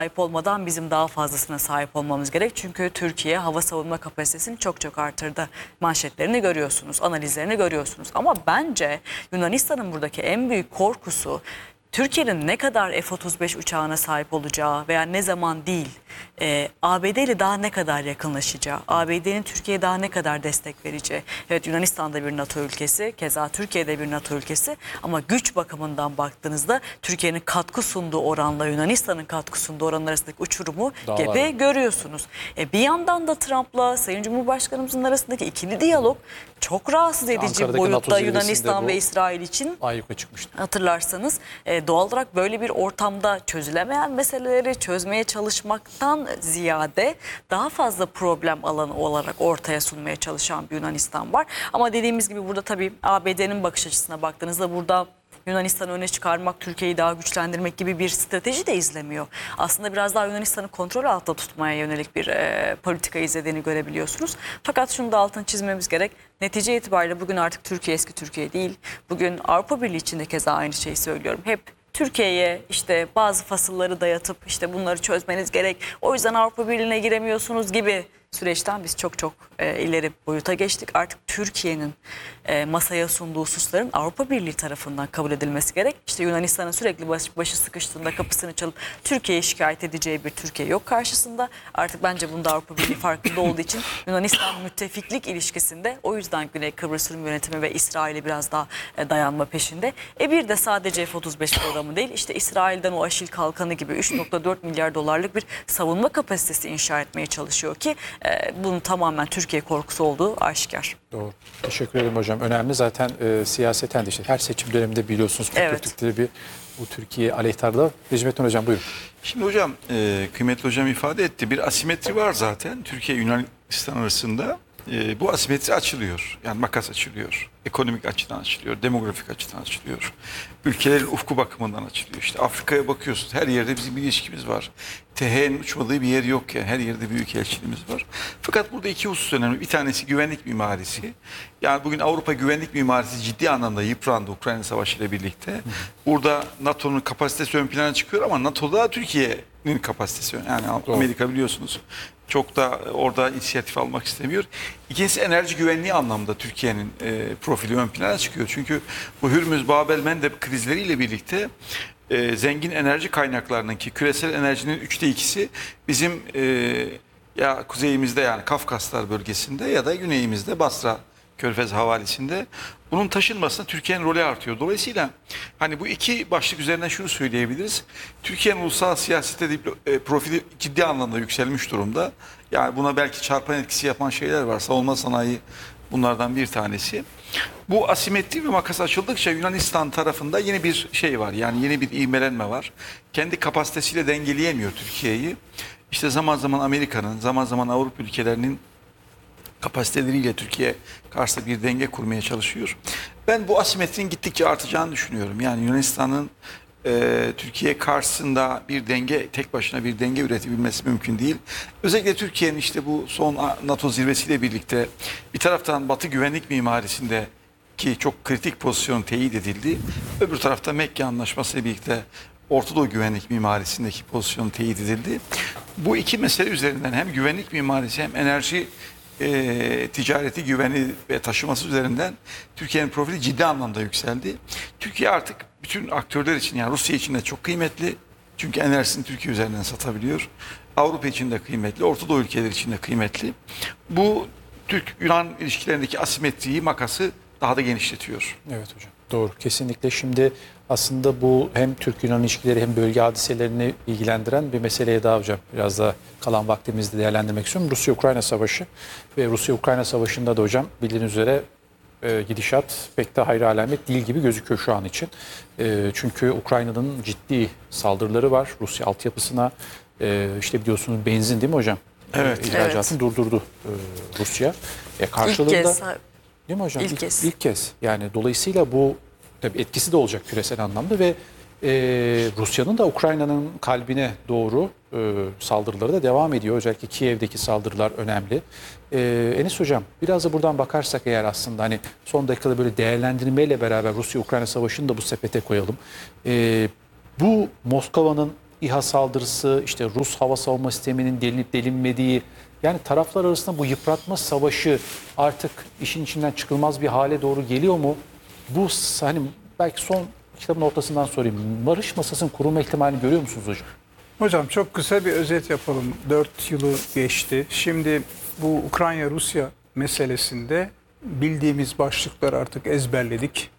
sahip olmadan bizim daha fazlasına sahip olmamız gerek. Çünkü Türkiye hava savunma kapasitesini çok arttırdı. Manşetlerini görüyorsunuz, analizlerini görüyorsunuz. Ama bence Yunanistan'ın buradaki en büyük korkusu Türkiye'nin ne kadar F-35 uçağına sahip olacağı veya ne zaman değil, ABD ile daha ne kadar yakınlaşacağı, ABD'nin Türkiye'ye daha ne kadar destek vereceği. Evet, Yunanistan da bir NATO ülkesi, keza Türkiye'de bir NATO ülkesi, ama güç bakımından baktığınızda Türkiye'nin katkı sunduğu oranla Yunanistan'ın katkı sunduğu oran arasındaki uçurumu gibi görüyorsunuz. Bir yandan da Trump'la Sayın Cumhurbaşkanımızın arasındaki ikili diyalog çok rahatsız edici Ankara'daki boyutta NATO Yunanistan bu ve İsrail için. ayyuka çıkmıştı. Hatırlarsanız doğal olarak böyle bir ortamda çözülemeyen meseleleri çözmeye çalışmaktan ziyade daha fazla problem alanı olarak ortaya sunmaya çalışan bir Yunanistan var. Ama dediğimiz gibi burada tabii ABD'nin bakış açısına baktığınızda burada Yunanistan'ı öne çıkarmak, Türkiye'yi daha güçlendirmek gibi bir strateji de izlemiyor. Aslında biraz daha Yunanistan'ı kontrol altında tutmaya yönelik bir politika izlediğini görebiliyorsunuz. Fakat şunu da altını çizmemiz gerek. Netice itibariyle bugün artık Türkiye eski Türkiye değil. Bugün Avrupa Birliği içinde keza aynı şeyi söylüyorum. Hep Türkiye'ye işte bazı fasılları dayatıp işte bunları çözmeniz gerek, o yüzden Avrupa Birliği'ne giremiyorsunuz gibi süreçten biz çok ileri boyuta geçtik. Artık Türkiye'nin masaya sunduğu hususların Avrupa Birliği tarafından kabul edilmesi gerek. İşte Yunanistan'ın sürekli başı sıkıştığında kapısını çalıp Türkiye'ye şikayet edeceği bir Türkiye yok karşısında. Artık bence bunda Avrupa Birliği farkında olduğu için Yunanistan müttefiklik ilişkisinde, o yüzden Güney Kıbrıs Rum Yönetimi ve İsrail'e biraz daha dayanma peşinde. Bir de sadece F-35 programı değil, işte İsrail'den o Aşil Kalkanı gibi 3,4 milyar dolarlık bir savunma kapasitesi inşa etmeye çalışıyor ki bunun tamamen Türkiye korkusu olduğu aşikar. Doğru. Teşekkür ederim hocam. Önemli zaten siyaseten de işte her seçim döneminde biliyorsunuz Türkleri bir bu Türkiye aleyhtarda. Necmettin hocam buyurun. Şimdi hocam kıymetli hocam ifade etti. Bir asimetri var zaten Türkiye Yunanistan arasında. Bu asimetri açılıyor. Yani makas açılıyor. Ekonomik açıdan açılıyor. Demografik açıdan açılıyor. Ülkelerin ufku bakımından açılıyor. İşte Afrika'ya bakıyorsunuz. Her yerde bizim bir ilişkimiz var. TH'nin uçmadığı bir yer yok yani. Her yerde büyük elçiliğimiz var. Fakat burada iki husus önemli. Bir tanesi güvenlik mimarisi. Yani bugün Avrupa güvenlik mimarisi ciddi anlamda yıprandı Ukrayna Savaşı ile birlikte. Burada NATO'nun kapasitesi ön plana çıkıyor ama NATO'da Türkiye'nin kapasitesi. Yani Amerika biliyorsunuz çok da orada inisiyatif almak istemiyor. İkincisi enerji güvenliği anlamda Türkiye'nin profili ön plana çıkıyor. Çünkü bu Hürmüz, Babel, Mendeb krizleriyle birlikte zengin enerji kaynaklarının ki küresel enerjinin 2/3'ü bizim ya kuzeyimizde yani Kafkaslar bölgesinde ya da güneyimizde Basra Körfez Havalisi'nde, bunun taşınmasına Türkiye'nin rolü artıyor. Dolayısıyla hani bu iki başlık üzerinden şunu söyleyebiliriz. Türkiye'nin ulusal siyasette profili ciddi anlamda yükselmiş durumda. Yani buna belki çarpan etkisi yapan şeyler var. Savunma sanayi bunlardan bir tanesi. Bu asimetri ve makas açıldıkça Yunanistan tarafında yeni bir şey var. Yani yeni bir ivmelenme var. Kendi kapasitesiyle dengeleyemiyor Türkiye'yi. İşte zaman zaman Amerika'nın, zaman zaman Avrupa ülkelerinin kapasiteleriyle Türkiye karşısında bir denge kurmaya çalışıyor. Ben bu asimetrinin gittikçe artacağını düşünüyorum. Yani Yunanistan'ın Türkiye karşısında bir denge, tek başına bir denge üretebilmesi mümkün değil. Özellikle Türkiye'nin işte bu son NATO zirvesiyle birlikte bir taraftan Batı güvenlik mimarisinde ki çok kritik pozisyon teyit edildi. Öbür tarafta Mekke Anlaşması ile birlikte Orta Doğu güvenlik mimarisindeki pozisyon teyit edildi. Bu iki mesele üzerinden hem güvenlik mimarisi hem enerji ticareti, güveni ve taşıması üzerinden Türkiye'nin profili ciddi anlamda yükseldi. Türkiye artık bütün aktörler için, yani Rusya için de çok kıymetli. Çünkü enerjisini Türkiye üzerinden satabiliyor. Avrupa için de kıymetli, Orta Doğu ülkeleri için de kıymetli. Bu Türk-Yunan ilişkilerindeki asimetriyi, makası daha da genişletiyor. Evet hocam. Doğru. Kesinlikle. Şimdi aslında bu hem Türk-Yunan ilişkileri hem bölge hadiselerini ilgilendiren bir meseleye daha hocam biraz da kalan vaktimizde değerlendirmek istiyorum. Rusya-Ukrayna Savaşı ve Rusya-Ukrayna Savaşı'nda da hocam bildiğiniz üzere gidişat pek de hayra alamet değil gibi gözüküyor şu an için. Çünkü Ukrayna'nın ciddi saldırıları var Rusya altyapısına. İşte biliyorsunuz benzin değil mi hocam? Evet. İhracatını durdurdu Rusya. Karşılığında... İlk kez. Değil mi hocam? İlk kez. Yani dolayısıyla bu tabii etkisi de olacak küresel anlamda ve Rusya'nın da Ukrayna'nın kalbine doğru saldırıları da devam ediyor. Özellikle Kiev'deki saldırılar önemli. Enis hocam biraz da buradan bakarsak eğer aslında hani son dakikada böyle değerlendirmeyle beraber Rusya-Ukrayna Savaşı'nı da bu sepete koyalım. Bu Moskova'nın İHA saldırısı, işte Rus hava savunma sisteminin delinip delinmediği, yani taraflar arasında bu yıpratma savaşı artık işin içinden çıkılmaz bir hale doğru geliyor mu? Bu hani belki son kitabın ortasından sorayım. Barış masasının kurulma ihtimalini görüyor musunuz hocam? Hocam çok kısa bir özet yapalım. 4 yılı geçti. Şimdi bu Ukrayna-Rusya meselesinde bildiğimiz başlıkları artık ezberledik.